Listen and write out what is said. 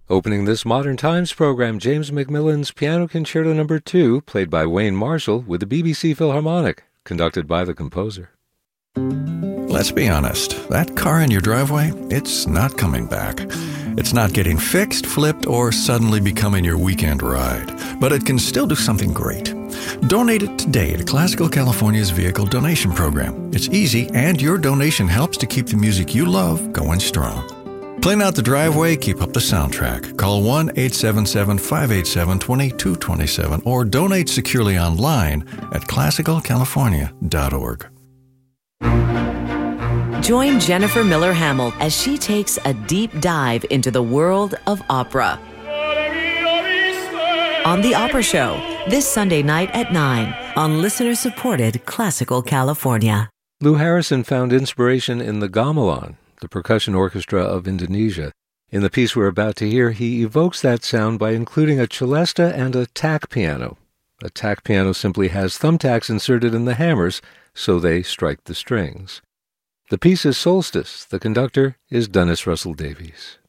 Opening this Modern Times program, James Macmillan's Piano Concerto No. 2, played by Wayne Marshall with the BBC Philharmonic, conducted by the composer. Let's be honest, that car in your driveway, it's not coming back. It's not getting fixed, flipped, or suddenly becoming your weekend ride. But it can still do something great. Donate it today to Classical California's Vehicle Donation Program. It's easy, and your donation helps to keep the music you love going strong. Clean out the driveway, keep up the soundtrack. Call 1-877-587-2227 or donate securely online at classicalcalifornia.org. Join Jennifer Miller Hamill as she takes a deep dive into the world of opera. On The Opera Show, this Sunday night at 9 on listener-supported Classical California. Lou Harrison found inspiration in the gamelan, the percussion orchestra of Indonesia. In the piece we're about to hear, he evokes that sound by including a celesta and a tack piano. A tack piano simply has thumbtacks inserted in the hammers, so they strike the strings. The piece is Solstice. The conductor is Dennis Russell Davies.